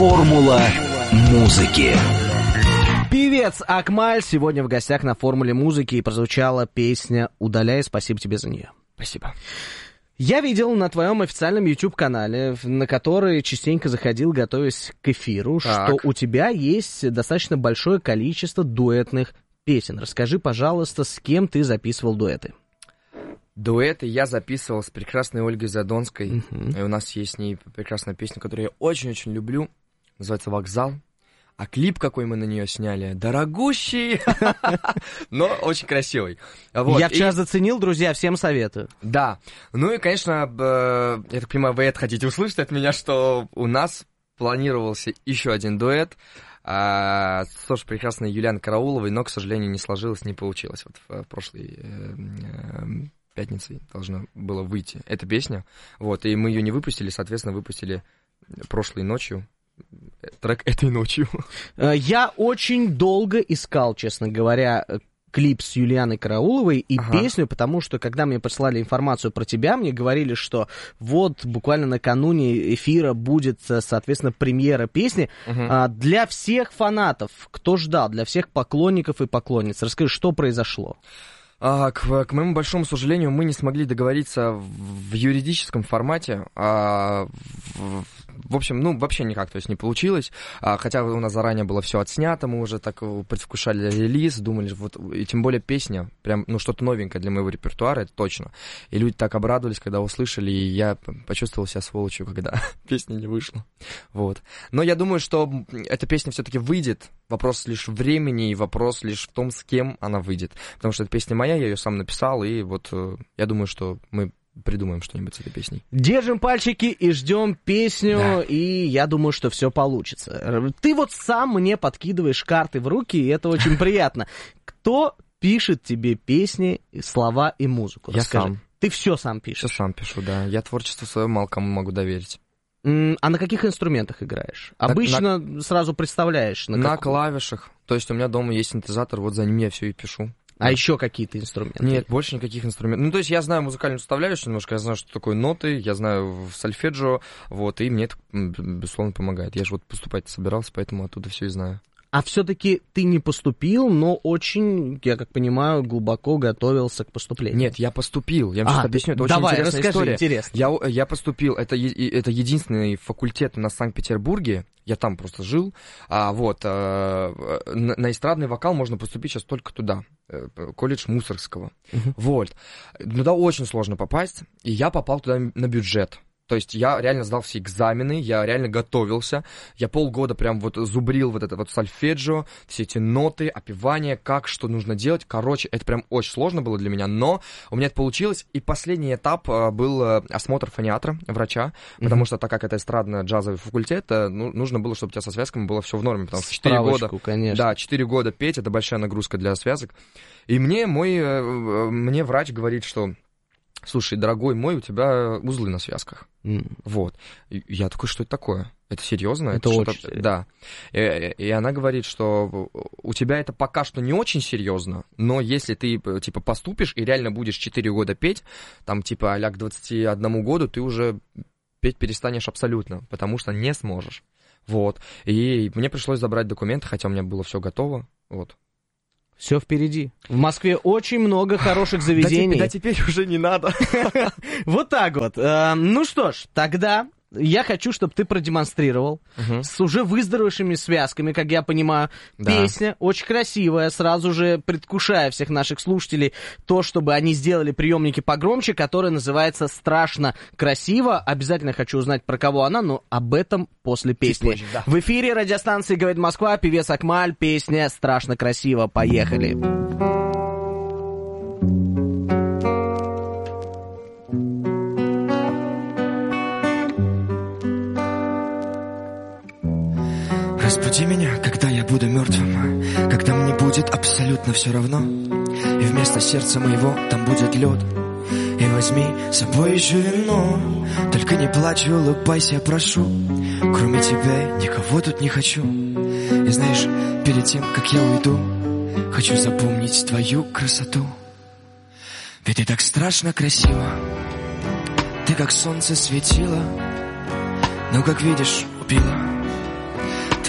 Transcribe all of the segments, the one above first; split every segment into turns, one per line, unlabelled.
Формула музыки.
Певец Акмаль сегодня в гостях на «Формуле музыки», и прозвучала песня «Удаляй». Спасибо тебе за нее.
Спасибо.
Я видел на твоем официальном YouTube-канале, на который частенько заходил, готовясь к эфиру, что у тебя есть достаточно большое количество дуэтных песен. Расскажи, пожалуйста, с кем ты записывал дуэты?
Дуэты я записывал с прекрасной Ольгой Задонской. И у нас есть с ней прекрасная песня, которую я очень-очень люблю. Называется «Вокзал». А клип, какой мы на нее сняли, дорогущий, но очень красивый. Вот.
Я вчера заценил, друзья, всем советую.
Да. Ну и, конечно, я так понимаю, вы это хотите услышать от меня, что у нас планировался еще один дуэт с тоже прекрасной Юлианой Карауловой, но, к сожалению, не сложилось, не получилось. Вот в прошлой пятнице должна была выйти эта песня. Вот, и мы ее не выпустили, соответственно, выпустили прошлой ночью. Трек этой ночью.
Я очень долго искал, честно говоря, клип с Юлианой Карауловой и песню, потому что, когда мне прислали информацию про тебя, мне говорили, что вот буквально накануне эфира будет, соответственно, премьера песни. Для всех фанатов, кто ждал, для всех поклонников и поклонниц, расскажи, что произошло?
К моему большому сожалению, мы не смогли договориться в юридическом формате. В общем, вообще никак, то есть не получилось. Хотя у нас заранее было все отснято, мы уже так предвкушали релиз, думали, вот, и тем более песня, прям, что-то новенькое для моего репертуара, это точно. И люди так обрадовались, когда услышали, и я почувствовал себя сволочью, когда песня не вышла. Вот. Но я думаю, что эта песня все-таки выйдет. Вопрос лишь времени, и вопрос лишь в том, с кем она выйдет. Потому что эта песня моя, я ее сам написал, и вот я думаю, что мы придумаем что-нибудь с этой песней.
Держим пальчики и ждем песню, да. И я думаю, что все получится. Ты вот сам мне подкидываешь карты в руки, и это очень приятно. Кто пишет тебе песни, слова и музыку?
Я сам.
Ты все сам пишешь?
Все сам пишу, да. Я творчество свое мало кому могу доверить.
А на каких инструментах играешь? Обычно сразу представляешь.
На клавишах. То есть у меня дома есть синтезатор, вот за ним я все и пишу.
А еще какие-то инструменты?
Нет, больше никаких инструментов. То есть я знаю музыкальную составляющую немножко, я знаю, что такое ноты, я знаю сольфеджио, вот, и мне это, безусловно, помогает. Я же вот поступать собирался, поэтому оттуда все и знаю.
А все-таки ты не поступил, но очень, я как понимаю, глубоко готовился к поступлению.
Нет, я поступил. Я вам сейчас объясню. Это очень интересная история.
Интересно.
Я поступил. Это единственный факультет на Санкт-Петербурге. Я там просто жил. На эстрадный вокал можно поступить сейчас только туда. Колледж Мусоргского. Вот. Туда очень сложно попасть. И я попал туда на бюджет. То есть я реально сдал все экзамены, я реально готовился, я полгода прям вот зубрил вот это вот сольфеджио, все эти ноты, опевания, как, что нужно делать. Короче, это прям очень сложно было для меня, но у меня это получилось. И последний этап был осмотр фониатра, врача, потому что так как это эстрадно-джазовый факультет, нужно было, чтобы у тебя со связками было все в норме, потому что 4 года,
конечно.
Да, 4 года петь, это большая нагрузка для связок. И мне врач говорит, что: слушай, дорогой мой, у тебя узлы на связках. Вот. И я такой, что это такое? Это серьезно?
Это очень серьезно.
Да. И она говорит, что у тебя это пока что не очень серьезно, но если ты, типа, поступишь и реально будешь 4 года петь, там, типа, а-ля к 21 году, ты уже петь перестанешь абсолютно, потому что не сможешь. Вот. И мне пришлось забрать документы, хотя у меня было все готово. Вот.
Все впереди. В Москве очень много хороших заведений.
Да теперь уже не надо.
Вот так вот. Ну что ж, тогда я хочу, чтобы ты продемонстрировал с уже выздоровевшими связками, как я понимаю. Песня очень красивая, сразу же предвкушая всех наших слушателей то, чтобы они сделали приемники погромче, которая называется «Страшно красиво». Обязательно хочу узнать, про кого она, но об этом после песни.
Позже, да.
В эфире радиостанции «Говорит Москва», певец Акмаль, песня «Страшно красиво». Поехали.
Разбуди меня, когда я буду мертвым, когда мне будет абсолютно все равно, и вместо сердца моего там будет лед. И возьми с собой еще вино, только не плачь и улыбайся, я прошу. Кроме тебя никого тут не хочу. И знаешь, перед тем, как я уйду, хочу запомнить твою красоту. Ведь ты так страшно красива, ты как солнце светила, но, как видишь, убила.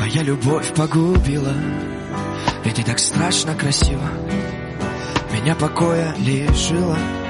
твоя любовь погубила. Ведь ты так страшно красиво меня покоя лишила.